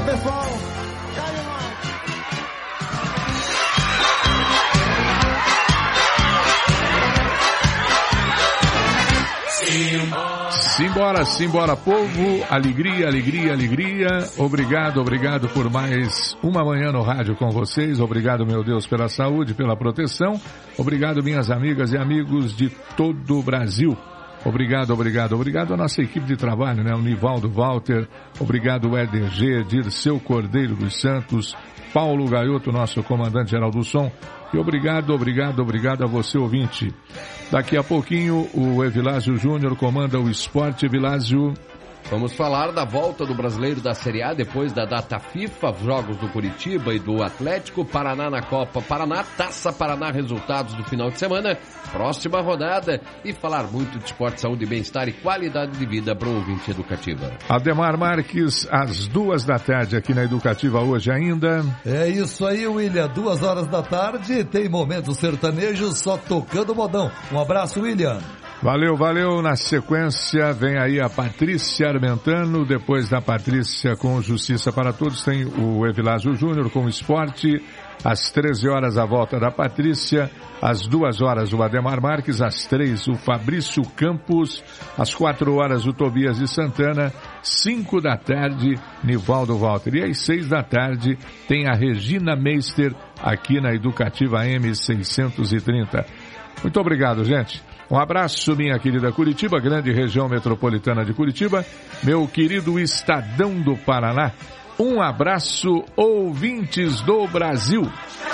pessoal. Simbora, povo. Alegria. Obrigado por mais uma manhã no rádio com vocês. Obrigado, meu Deus, pela saúde, pela proteção. Obrigado, minhas amigas e amigos de todo o Brasil. Obrigado à nossa equipe de trabalho, né? O Nivaldo Walter, obrigado Éder G, Dirceu Cordeiro dos Santos, Paulo Gaioto, nosso comandante-geral do som, e obrigado a você, ouvinte. Daqui a pouquinho, o Evilásio Júnior comanda o Esporte. Evilásio. Vamos falar da volta do brasileiro da Série A depois da data FIFA, jogos do Curitiba e do Atlético, Paraná na Copa Paraná, Taça Paraná, resultados do final de semana, próxima rodada e falar muito de esporte, saúde, bem-estar e qualidade de vida para o ouvinte Educativa. Ademar Marques, às 14h aqui na Educativa hoje ainda. É isso aí, William, 14h, tem Momento Sertanejo só tocando modão. Um abraço, William. Valeu. Na sequência vem aí a Patrícia Armentano. Depois da Patrícia com Justiça para Todos tem o Evilásio Júnior com Esporte. Às 13h a volta da Patrícia. Às 2h o Ademar Marques. Às 3h o Fabrício Campos. Às 4h o Tobias de Santana. 5h Nivaldo Walter. E às 6h tem a Regina Meister aqui na Educativa M630. Muito obrigado, gente. Um abraço, minha querida Curitiba, grande região metropolitana de Curitiba, meu querido Estadão do Paraná. Um abraço, ouvintes do Brasil.